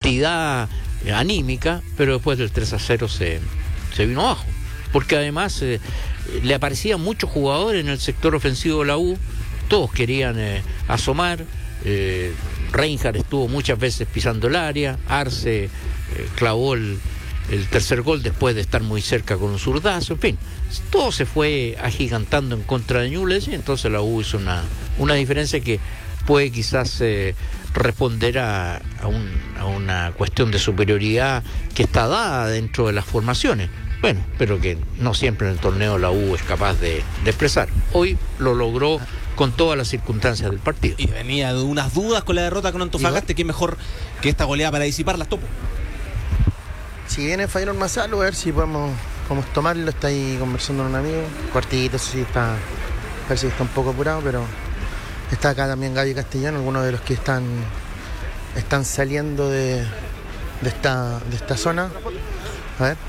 entidad anímica, pero después del 3-0 se vino abajo, porque además le aparecían muchos jugadores en el sector ofensivo de la U, todos querían asomar. Reinhardt estuvo muchas veces pisando el área, Arce clavó el tercer gol después de estar muy cerca con un zurdazo, en fin, todo se fue agigantando en contra de Ñublense, y entonces la U hizo una diferencia que puede quizás responder a una cuestión de superioridad que está dada dentro de las formaciones. Bueno, pero que no siempre en el torneo la U es capaz de expresar. Hoy lo logró con todas las circunstancias del partido. Y venía de unas dudas con la derrota con Antofagasta, que mejor que esta goleada para disiparlas, Topo. Si viene Fabián Ormazalo, a ver si podemos tomarlo. Está ahí conversando con un amigo. Cuartito, eso sí está, parece que está un poco apurado, pero está acá también Gaby Castellano, algunos de los que están saliendo de esta zona. A ver.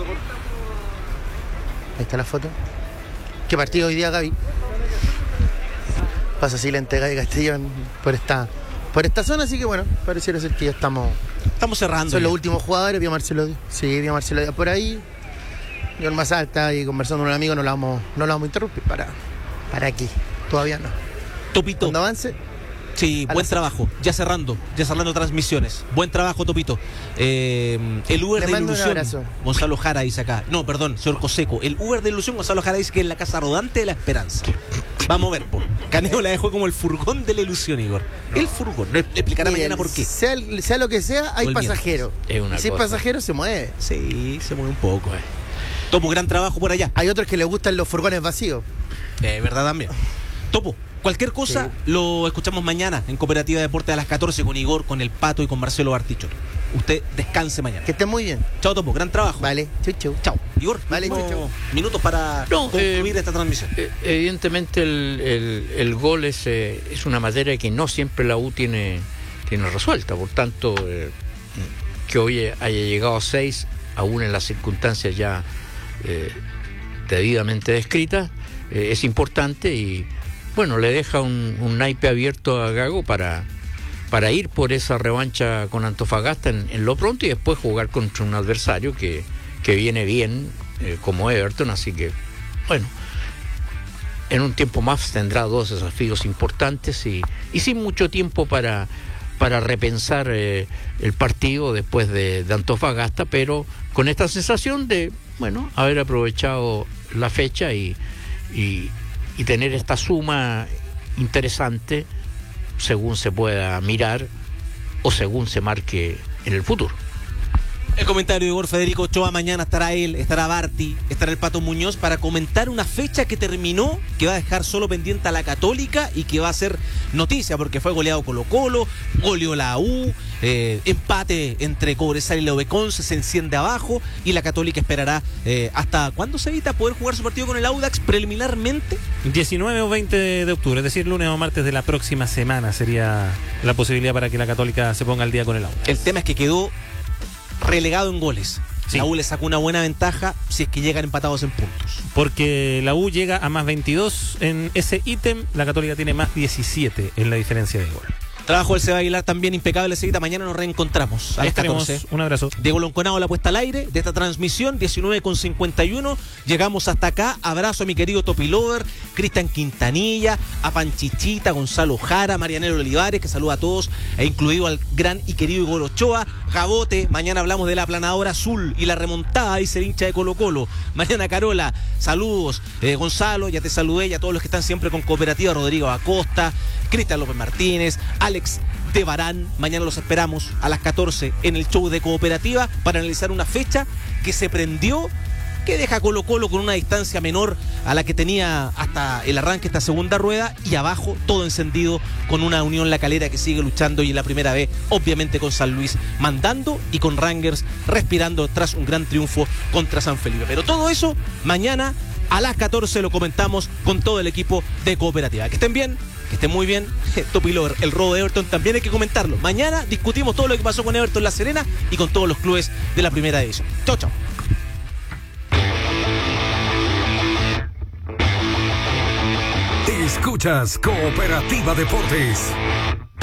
Ahí está la foto. ¿Qué partido hoy día, Gaby? Pasa silente Gaby Castellón por esta zona, así que bueno, pareciera ser que ya estamos cerrando. Son los últimos jugadores, vio Marcelo Díaz por ahí. Y el más alta ahí conversando con un amigo, no la vamos a interrumpir para aquí. Todavía no. Topito. Cuando avance. Sí, buen trabajo. Ya cerrando transmisiones. Buen trabajo, Topito. El Uber de Ilusión, Gonzalo Jara dice acá. No, perdón, señor Coseco. El Uber de Ilusión, Gonzalo Jara dice que es la casa rodante de la esperanza. Vamos a ver, po. Caneo la dejó como el furgón de la ilusión, Igor. El furgón. Le explicará mañana por qué. Sea lo que sea, hay pasajero. Si es pasajero, se mueve. Sí, se mueve un poco. Topo, gran trabajo por allá. Hay otros que les gustan los furgones vacíos. Verdad también. Topo, cualquier cosa lo escuchamos mañana en Cooperativa Deporte a las 14 con Igor, con el Pato y con Marcelo Bartichotto. Usted descanse mañana. Que esté muy bien. Chao, Topo, gran trabajo. Vale, chau. Chao. Igor, vale, chau. Minutos para concluir esta transmisión. Evidentemente el gol es una materia que no siempre la U tiene resuelta, por tanto que hoy haya llegado a 6, aún en las circunstancias ya debidamente descritas, es importante y bueno, le deja un naipe abierto a Gago para ir por esa revancha con Antofagasta en lo pronto y después jugar contra un adversario que viene bien como Everton, así que bueno, en un tiempo más tendrá 2 desafíos importantes y sin mucho tiempo para repensar el partido después de Antofagasta, pero con esta sensación de bueno, haber aprovechado la fecha y tener esta suma interesante según se pueda mirar o según se marque en el futuro. El comentario de Igor Federico Ochoa. Mañana estará él, estará Barty, estará el Pato Muñoz para comentar una fecha que terminó, que va a dejar solo pendiente a la Católica y que va a ser noticia porque fue goleado Colo-Colo, goleó la U, empate entre Cobresal y la Conce, se enciende abajo y la Católica esperará hasta ¿cuándo se evita poder jugar su partido con el Audax preliminarmente? 19 o 20 de octubre, es decir, lunes o martes de la próxima semana sería la posibilidad para que la Católica se ponga al día con el Audax. El tema es que quedó relegado en goles. Sí. La U le sacó una buena ventaja si es que llegan empatados en puntos. Porque la U llega a más 22 en ese ítem, la Católica tiene más 17 en la diferencia de gol. Trabajo del Seba Aguilar también impecable, Seguita. Mañana nos reencontramos a las 14. Un abrazo. Diego Lonconado, la puesta al aire de esta transmisión, 19:51. Llegamos hasta acá. Abrazo a mi querido Topi Lover, Cristian Quintanilla, a Panchichita, Gonzalo Jara, Marianelo Olivares, que saluda a todos, e incluido al gran y querido Igor Ochoa. Gabote, mañana hablamos de la aplanadora azul y la remontada, dice el hincha de Colo-Colo. Mañana Carola, saludos. Gonzalo, ya te saludé, y a todos los que están siempre con Cooperativa, Rodrigo Acosta, Cristian López Martínez, Alex de Barán. Mañana los esperamos a las 14 en el show de Cooperativa para analizar una fecha que se prendió, que deja a Colo-Colo con una distancia menor a la que tenía hasta el arranque esta segunda rueda, y abajo todo encendido con una Unión La Calera que sigue luchando, y en la primera vez obviamente con San Luis mandando y con Rangers respirando tras un gran triunfo contra San Felipe. Pero todo eso mañana a las 14 lo comentamos con todo el equipo de Cooperativa. Que estén bien, que estén muy bien. Topi Lover, el robo de Everton también hay que comentarlo. Mañana discutimos todo lo que pasó con Everton La Serena y con todos los clubes de la primera división. Chau, chau. Escuchas Cooperativa Deportes.